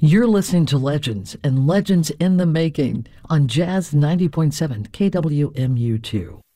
You're listening to Legends and Legends in the Making on Jazz 90.7 KWMU2.